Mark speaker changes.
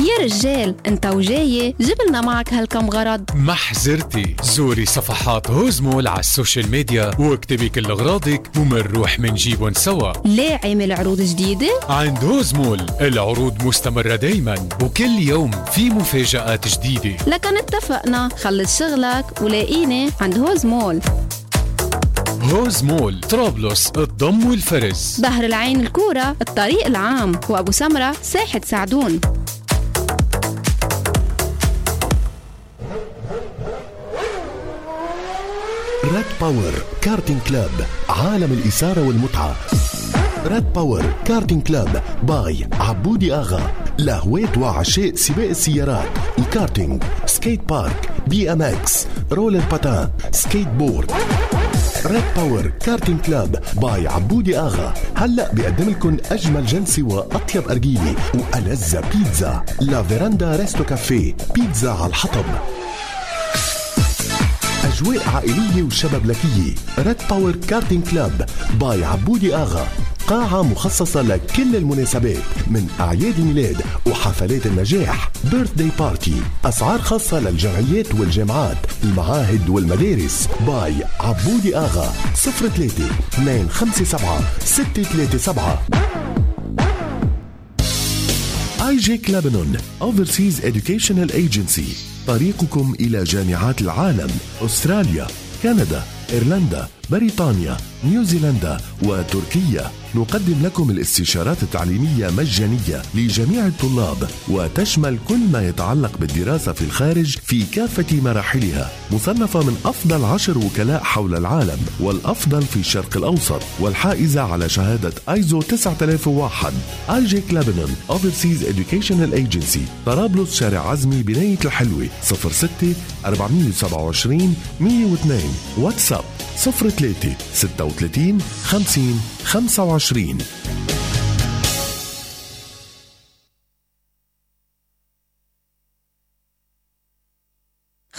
Speaker 1: يا رجال انت وجاي جبلنا معك هالكم غرض.
Speaker 2: ما حزرتي، زوري صفحات هوزمول على السوشيال ميديا واكتبي كل اغراضك ومنروح منجيبن سوا.
Speaker 1: ليه عامل عروض جديدة؟
Speaker 2: عند هوزمول العروض مستمرة دايما وكل يوم في مفاجآت جديدة.
Speaker 1: لكن اتفقنا، خلص شغلك ولاقيني عند هوزمول.
Speaker 2: هوزمول طرابلس الضم والفرز،
Speaker 1: بحر العين الكورة الطريق العام، وأبو سمرة ساحة سعدون.
Speaker 3: ريد باور كارتينج كلاب، عالم الإثارة والمتعة. ريد باور كارتينج كلاب باي عبودي آغا، لهواة وعشاق سباق السيارات، الكارتينج، سكيت بارك، بي ام اكس، رولر باتان، سكيت بورد. ريد باور كارتينج كلاب باي عبودي آغا هلأ بيقدم لكم أجمل جلسة وأطيب أرجيلة وألذ بيتزا. لا فيراندا ريستو كافيه، بيتزا على الحطب. أجواء عائلية وشبابلكية. ريد باور كارتينج كلاب باي عبودي آغا، قاعة مخصصة لكل المناسبات من أعياد الميلاد وحفلات النجاح، بيرثداي بارتي. أسعار خاصة للجمعيات والجامعات، المعاهد والمدارس. باي عبودي آغا 03-257-637. IJEC لبنان Overseas Educational Agency، طريقكم إلى جامعات العالم، أستراليا، كندا، إيرلندا، بريطانيا، نيوزيلندا وتركيا. نقدم لكم الاستشارات التعليمية مجانية لجميع الطلاب، وتشمل كل ما يتعلق بالدراسة في الخارج في كافة مراحلها. مصنفة من أفضل 10 وكلاء حول العالم والأفضل في الشرق الأوسط، والحائزة على شهادة آيزو 9001. IJEC لبنان Overseas Educational Agency، طرابلس، شارع عزمي، بناية الحلوة، 06-427-102. واتساب 03-36-50-25.